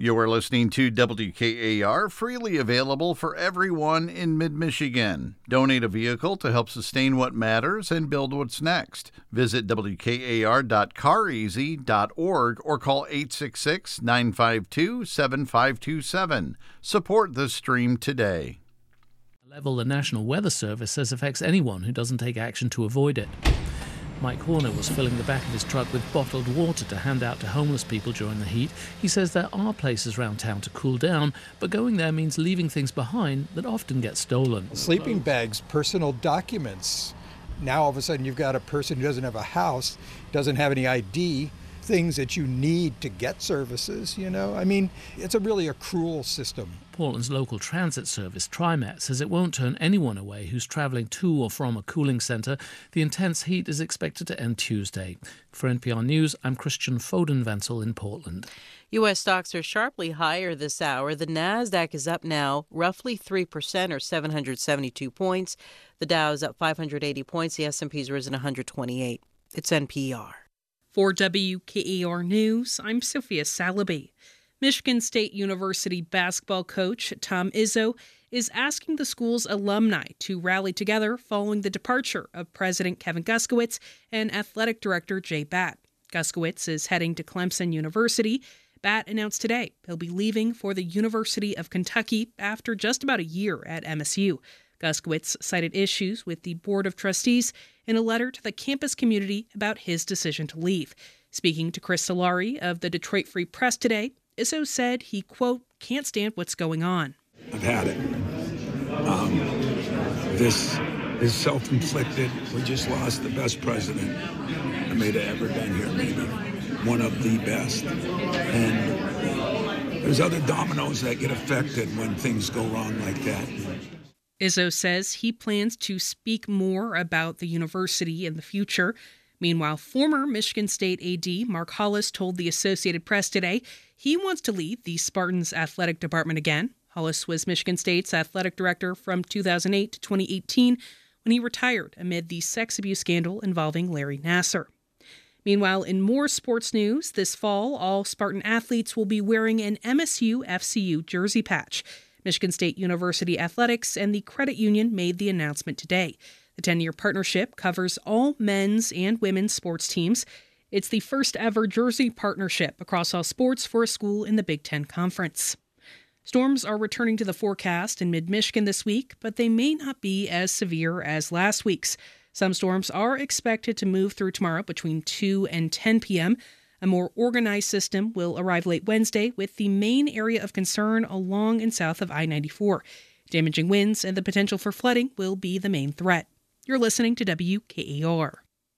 You are listening to WKAR, freely available for everyone in mid-Michigan. Donate a vehicle to help sustain what matters and build what's next. Visit WKAR.careasy.org or call 866-952-7527. Support the stream today. A level the National Weather Service says affects anyone who doesn't take action to avoid it. Mike Horner was filling the back of his truck with bottled water to hand out to homeless people during the heat. He says there are places around town to cool down, but going there means leaving things behind that often get stolen. Sleeping bags, personal documents. Now all of a sudden you've got a person who doesn't have a house, doesn't have any ID, things that you need to get services, I mean, it's really a cruel system. Portland's local transit service, TriMet, says it won't turn anyone away who's travelling to or from a cooling centre. The intense heat is expected to end Tuesday. For NPR News, I'm Christian Foden-Wenzel in Portland. U.S. stocks are sharply higher this hour. The Nasdaq is up now roughly 3% or 772 points. The Dow is up 580 points. The S&P's risen 128. It's NPR. For WKAR News, I'm Sophia Salaby. Michigan State University basketball coach Tom Izzo is asking the school's alumni to rally together following the departure of President Kevin Guskiewicz and athletic director Jay Batt. Guskiewicz is heading to Clemson University. Batt announced today he'll be leaving for the University of Kentucky after just about a year at MSU. Guskiewicz cited issues with the Board of Trustees in a letter to the campus community about his decision to leave. Speaking to Chris Solari of the Detroit Free Press today, Izzo said he, quote, can't stand what's going on. I've had it. This is self-inflicted. We just lost the best president that may have ever been here, maybe one of the best. And there's other dominoes that get affected when things go wrong like that. Izzo says he plans to speak more about the university in the future. Meanwhile, former Michigan State AD Mark Hollis told the Associated Press today he wants to lead the Spartans athletic department again. Hollis was Michigan State's athletic director from 2008 to 2018 when he retired amid the sex abuse scandal involving Larry Nassar. Meanwhile, in more sports news, this fall, all Spartan athletes will be wearing an MSU FCU jersey patch. Michigan State University Athletics and the credit union made the announcement today. The 10-year partnership covers all men's and women's sports teams. It's the first ever jersey partnership across all sports for a school in the Big Ten Conference. Storms are returning to the forecast in mid-Michigan this week, but they may not be as severe as last week's. Some storms are expected to move through tomorrow between 2 and 10 p.m. A more organized system will arrive late Wednesday, with the main area of concern along and south of I-94. Damaging winds and the potential for flooding will be the main threat. You're listening to WKAR.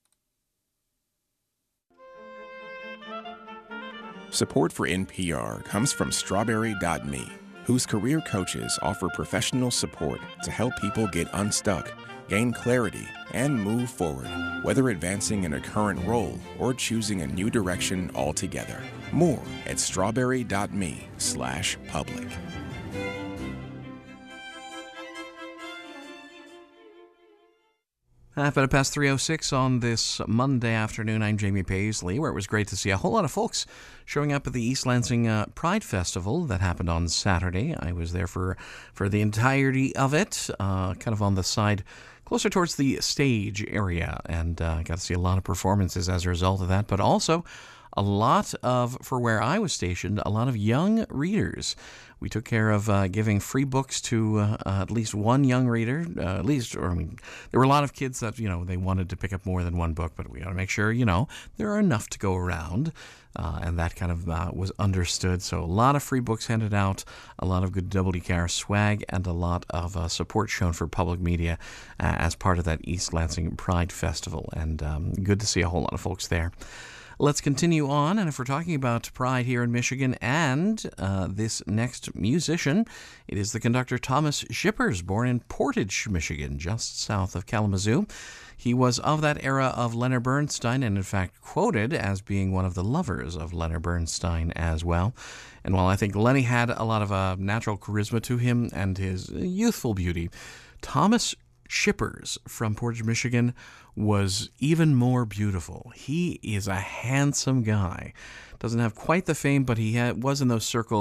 Support for NPR comes from Strawberry.me, whose career coaches offer professional support to help people get unstuck, gain clarity, and move forward, whether advancing in a current role or choosing a new direction altogether. More at strawberry.me/public. 3:06 on this Monday afternoon. I'm Jamie Paisley, where it was great to see a whole lot of folks showing up at the East Lansing Pride Festival that happened on Saturday. I was there for the entirety of it, kind of on the side closer towards the stage area, and got to see a lot of performances as a result of that, but also a lot of, for where I was stationed, a lot of young readers. We took care of giving free books to at least one young reader, there were a lot of kids that, they wanted to pick up more than one book, but we got to make sure, there are enough to go around, and that kind of was understood. So a lot of free books handed out, a lot of good WKR swag, and a lot of support shown for public media as part of that East Lansing Pride Festival, and good to see a whole lot of folks there. Let's continue on, and if we're talking about pride here in Michigan and this next musician, it is the conductor Thomas Shippers, born in Portage, Michigan, just south of Kalamazoo. He was of that era of Leonard Bernstein, and in fact quoted as being one of the lovers of Leonard Bernstein as well. And while I think Lenny had a lot of natural charisma to him and his youthful beauty, Thomas Shippers from Portage, Michigan was even more beautiful. He is a handsome guy. Doesn't have quite the fame, but he was in those circles